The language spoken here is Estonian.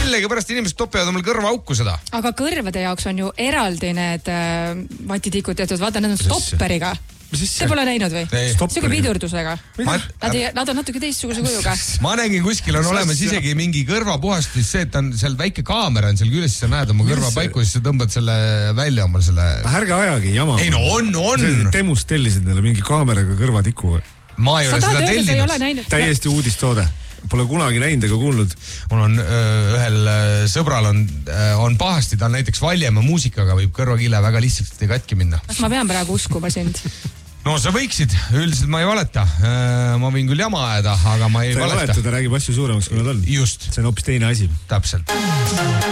millegipärast inimesed topivad omal kõrvaauku seda. Aga kõrvade jaoks on ju eraldi need vatitikud tehtud, vaata, need on stopperiga. Te pole näinud või? Siuke pidurdusega. Nad on natuke teistsuguse kujuga. Ma nägin kuskil on olemas isegi mingi kõrvapuhastus, see, et on seal väike kaamera on seal küljes, sa näed oma kõrva paiku, siis sa tõmbad selle välja omal selle... Ärge ajagi jama. Ei no on. Temust tellisid neile mingi kaameraga kõrvatiku. Ma ei ole seda tellinud. Täiesti uudistoode. Pole kunagi näinud ega kuulnud. Mul on ühel sõbral on pahasti, ta on näiteks Valjemaa muusikaga, võib kõrvakile väga lihtsalt katki minna. Kas ma pean praegu uskuma sind? No sa võiksid, üldiselt ma ei valeta. Ma võin küll jama ajada, aga ma ei valeta. Ta räägib asju suuremaks, kui nad on. Just. See on hoopis teine asi. Täpselt.